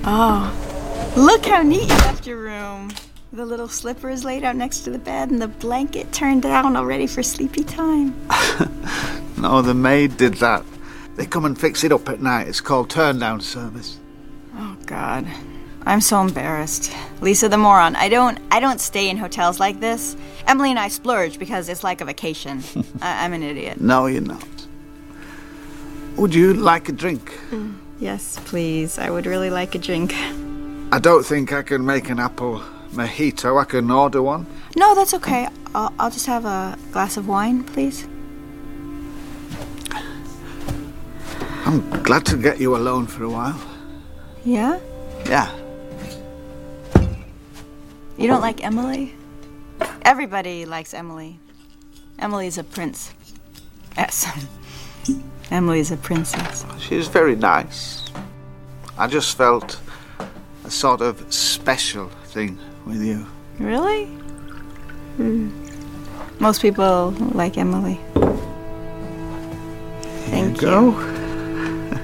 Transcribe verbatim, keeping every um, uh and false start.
Oh, look how neat you left your room. The little slippers laid out next to the bed and the blanket turned down already for sleepy time. No, the maid did that. They come and fix it up at night. It's called turn down service. Oh, God. I'm so embarrassed. Lisa the moron. I don't I don't stay in hotels like this. Emily and I splurge because it's like a vacation. I, I'm an idiot. No, you're not. Would you like a drink? Mm. Yes, please. I would really like a drink. I don't think I can make an apple mojito. I can order one. No, that's okay. I'll, I'll just have a glass of wine, please. I'm glad to get you alone for a while. Yeah? Yeah. You don't like Emily? Everybody likes Emily. Emily's a prince. Yes. Emily's a princess. She's very nice. I just felt a sort of special thing with you. Really? Mm. Most people like Emily. Thank you. you. Go.